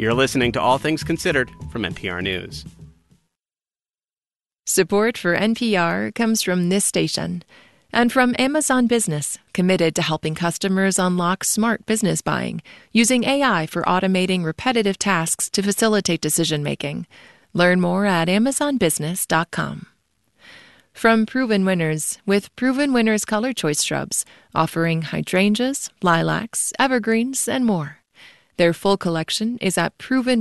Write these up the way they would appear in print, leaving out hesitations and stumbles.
You're listening to All Things Considered from NPR News. Support for NPR comes from this station and from Amazon Business, committed to helping customers unlock smart business buying using AI for automating repetitive tasks to facilitate decision-making. Learn more at amazonbusiness.com. From Proven Winners, with Proven Winners Color Choice shrubs, offering hydrangeas, lilacs, evergreens, and more. Their full collection is at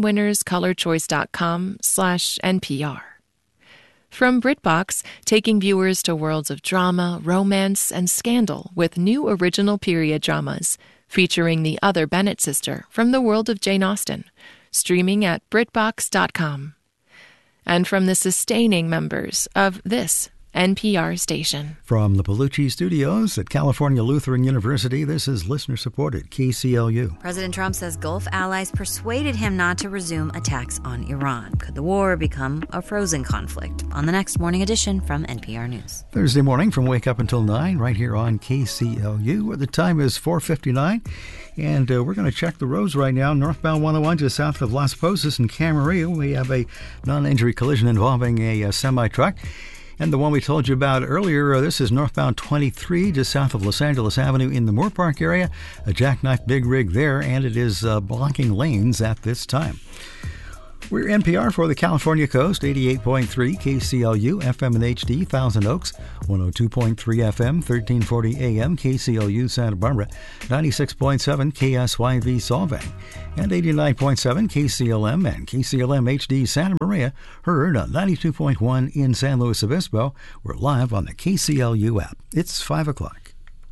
provenwinnerscolorchoice.com/NPR. From BritBox, taking viewers to worlds of drama, romance, and scandal with new original period dramas, featuring the other Bennett sister from the world of Jane Austen, streaming at BritBox.com. And from the sustaining members of this NPR station. From the Bellucci Studios at California Lutheran University, this is listener-supported KCLU. President Trump says Gulf allies persuaded him not to resume attacks on Iran. Could the war become a frozen conflict? On the next Morning Edition from NPR News. Thursday morning from Wake Up Until 9, right here on KCLU, where the time is 4:59. And we're going to check the roads right now. Northbound 101 just south of Las Posas and Camarillo, we have a non-injury collision involving a semi-truck. And the one we told you about earlier, this is northbound 23, just south of Los Angeles Avenue in the Moore Park area. A jackknife big rig there, and it is blocking lanes at this time. We're NPR for the California Coast, 88.3 KCLU, FM and HD, Thousand Oaks, 102.3 FM, 1340 AM, KCLU Santa Barbara, 96.7 KSYV Solvang, and 89.7 KCLM and KCLM HD Santa Maria, heard on 92.1 in San Luis Obispo. We're live on the KCLU app. It's 5 o'clock.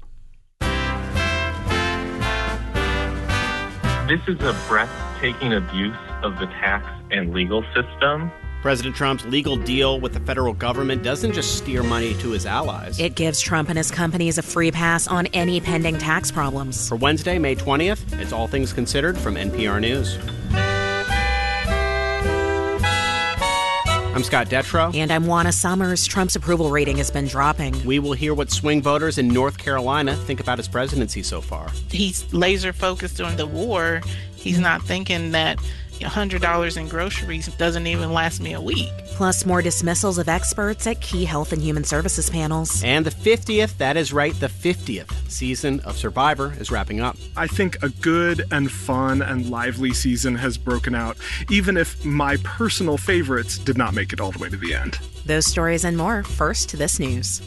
This is a breathtaking abuse of the tax and legal system. President Trump's legal deal with the federal government doesn't just steer money to his allies. It gives Trump and his companies a free pass on any pending tax problems. For Wednesday, May 20th, it's All Things Considered from NPR News. I'm Scott Detrow. And I'm Juana Summers. Trump's approval rating has been dropping. We will hear what swing voters in North Carolina think about his presidency so far. He's laser focused on the war. He's not thinking that $100 in groceries doesn't even last me a week. Plus more dismissals of experts at key health and human services panels. And the 50th, that is right, the 50th season of Survivor is wrapping up. I think a good and fun and lively season has broken out, even if my personal favorites did not make it all the way to the end. Those stories and more. First to this news.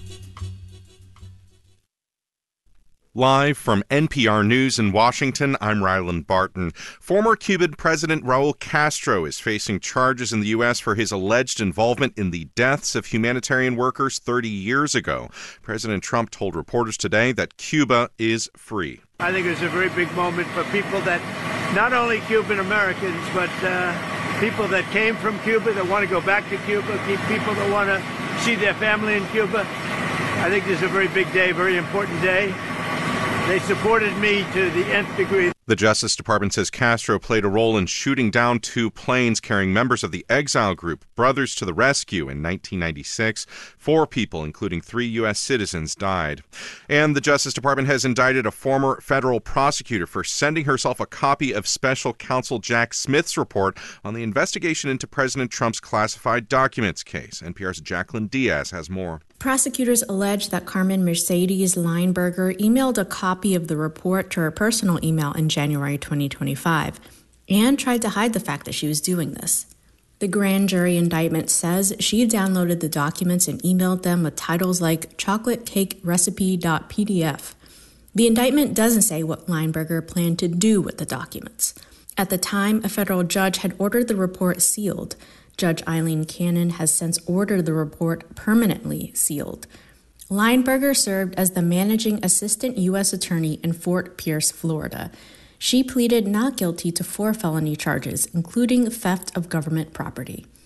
Live from NPR News in Washington, I'm Ryland Barton. Former Cuban President Raul Castro is facing charges in the U.S. for his alleged involvement in the deaths of humanitarian workers 30 years ago. President Trump told reporters today that Cuba is free. I think it's a very big moment for people that, not only Cuban Americans, but people that came from Cuba, that want to go back to Cuba, people that want to see their family in Cuba. I think this is a very big day, very important day. They supported me to the nth degree. The Justice Department says Castro played a role in shooting down 2 planes carrying members of the exile group Brothers to the Rescue in 1996. 4 people, including 3 U.S. citizens, died. And the Justice Department has indicted a former federal prosecutor for sending herself a copy of Special Counsel Jack Smith's report on the investigation into President Trump's classified documents case. NPR's Jacqueline Diaz has more. Prosecutors allege that Carmen Mercedes Lineberger emailed a copy of the report to her personal email in January 2025 and tried to hide the fact that she was doing this. The grand jury indictment says she downloaded the documents and emailed them with titles like chocolatecakerecipe.pdf. The indictment doesn't say what Lineberger planned to do with the documents. At the time, a federal judge had ordered the report sealed. Judge Eileen Cannon has since ordered the report permanently sealed. Lineberger served as the managing assistant U.S. attorney in Fort Pierce, Florida. She pleaded not guilty to 4 felony charges, including theft of government property.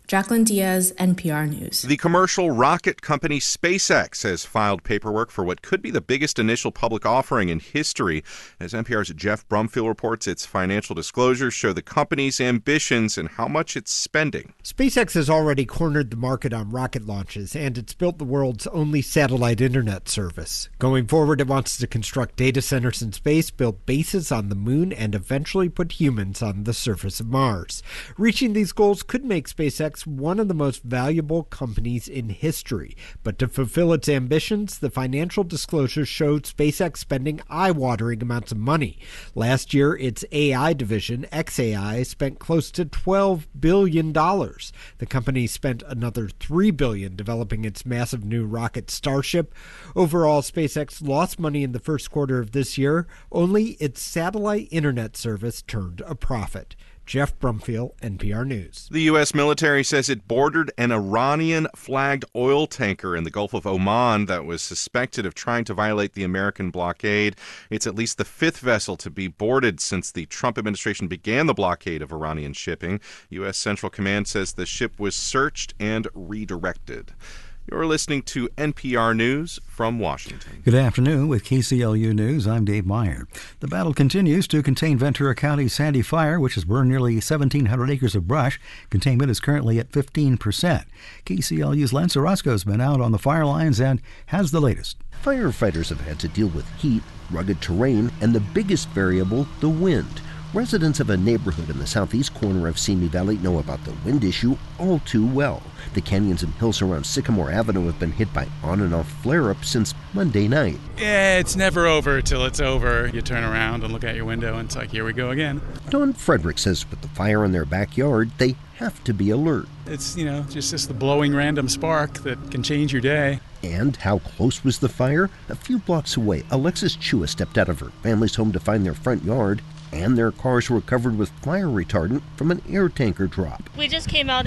Jacqueline Diaz, NPR News. The commercial rocket company SpaceX has filed paperwork for what could be the biggest initial public offering in history. As NPR's Jeff Brumfield reports, its financial disclosures show the company's ambitions and how much it's spending. SpaceX has already cornered the market on rocket launches, and it's built the world's only satellite internet service. Going forward, it wants to construct data centers in space, build bases on the moon, and eventually put humans on the surface of Mars. Reaching these goals could make SpaceX one of the most valuable companies in history. But to fulfill its ambitions, the financial disclosures showed SpaceX spending eye-watering amounts of money. Last year, its AI division, xAI, spent close to $12 billion. The company spent another $3 billion developing its massive new rocket Starship. Overall, SpaceX lost money in the first quarter of this year. Only its satellite internet service turned a profit. Jeff Brumfield, NPR News. The U.S. military says it boarded an Iranian-flagged oil tanker in the Gulf of Oman that was suspected of trying to violate the American blockade. It's at least the fifth vessel to be boarded since the Trump administration began the blockade of Iranian shipping. U.S. Central Command says the ship was searched and redirected. You're listening to NPR News from Washington. Good afternoon. With KCLU News, I'm Dave Meyer. The battle continues to contain Ventura County's Sandy Fire, which has burned nearly 1,700 acres of brush. Containment is currently at 15%. KCLU's Len Orozco has been out on the fire lines and has the latest. Firefighters have had to deal with heat, rugged terrain, and the biggest variable, the wind. Residents of a neighborhood in the southeast corner of Simi Valley know about the wind issue all too well. The canyons and hills around Sycamore Avenue have been hit by on and off flare-ups since Monday night. Yeah, it's never over till it's over. You turn around and look out your window and it's like, here we go again. Don Frederick says with the fire in their backyard, they have to be alert. It's, just the blowing random spark that can change your day. And how close was the fire? A few blocks away, Alexis Chua stepped out of her family's home to find their front yard, and their cars were covered with fire retardant from an air tanker drop. We just came out